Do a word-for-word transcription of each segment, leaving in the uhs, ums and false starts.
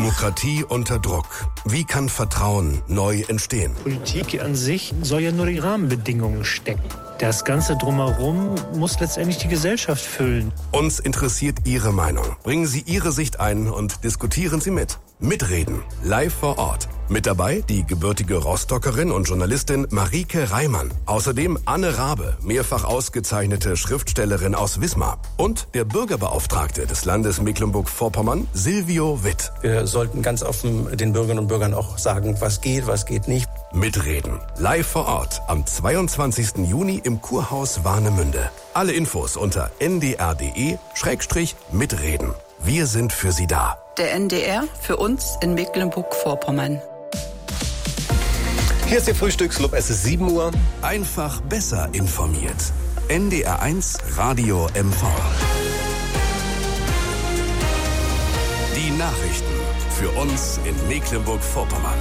Demokratie unter Druck. Wie kann Vertrauen neu entstehen? Politik an sich soll ja nur die Rahmenbedingungen stecken. Das Ganze drumherum muss letztendlich die Gesellschaft füllen. Uns interessiert Ihre Meinung. Bringen Sie Ihre Sicht ein und diskutieren Sie mit. Mitreden. Live vor Ort. Mit dabei die gebürtige Rostockerin und Journalistin Marieke Reimann. Außerdem Anne Rabe, mehrfach ausgezeichnete Schriftstellerin aus Wismar. Und der Bürgerbeauftragte des Landes Mecklenburg-Vorpommern, Silvio Witt. Wir sollten ganz offen den Bürgerinnen und Bürgern auch sagen, was geht, was geht nicht. Mitreden. Live vor Ort am zweiundzwanzigsten Juni im Kurhaus Warnemünde. Alle Infos unter n d r punkt d e Schrägstrich mitreden. Wir sind für Sie da. Der N D R für uns in Mecklenburg-Vorpommern. Hier ist Ihr Frühstücksclub, es ist sieben Uhr. Einfach besser informiert. N D R eins Radio M V. Die Nachrichten für uns in Mecklenburg-Vorpommern.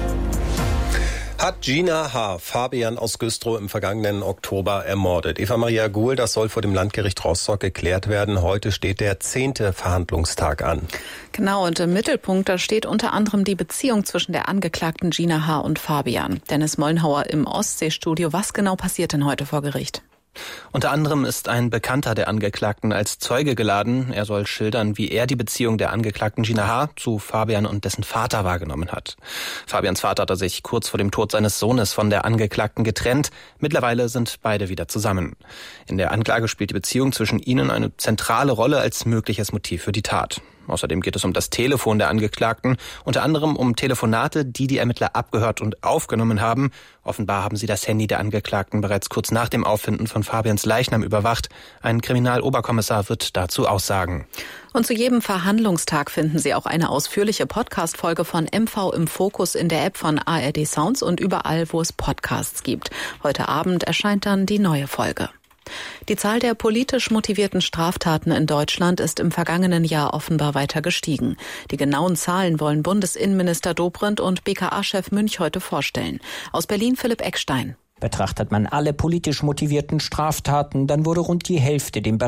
Hat Gina H. Fabian aus Güstrow im vergangenen Oktober ermordet. Eva Maria Guhl, das soll vor dem Landgericht Rostock geklärt werden. Heute steht der zehnte Verhandlungstag an. Genau, und im Mittelpunkt, da steht unter anderem die Beziehung zwischen der Angeklagten Gina H. und Fabian. Dennis Mollenhauer im Ostseestudio. Was genau passiert denn heute vor Gericht? Unter anderem ist ein Bekannter der Angeklagten als Zeuge geladen. Er soll schildern, wie er die Beziehung der Angeklagten Gina H. zu Fabian und dessen Vater wahrgenommen hat. Fabians Vater hatte sich kurz vor dem Tod seines Sohnes von der Angeklagten getrennt. Mittlerweile sind beide wieder zusammen. In der Anklage spielt die Beziehung zwischen ihnen eine zentrale Rolle als mögliches Motiv für die Tat. Außerdem geht es um das Telefon der Angeklagten, unter anderem um Telefonate, die die Ermittler abgehört und aufgenommen haben. Offenbar haben sie das Handy der Angeklagten bereits kurz nach dem Auffinden von Fabians Leichnam überwacht. Ein Kriminaloberkommissar wird dazu aussagen. Und zu jedem Verhandlungstag finden Sie auch eine ausführliche Podcast-Folge von M V im Fokus in der App von A R D Sounds und überall, wo es Podcasts gibt. Heute Abend erscheint dann die neue Folge. Die Zahl der politisch motivierten Straftaten in Deutschland ist im vergangenen Jahr offenbar weiter gestiegen. Die genauen Zahlen wollen Bundesinnenminister Dobrindt und B K A-Chef Münch heute vorstellen. Aus Berlin Philipp Eckstein. Betrachtet man alle politisch motivierten Straftaten, dann wurde rund die Hälfte dem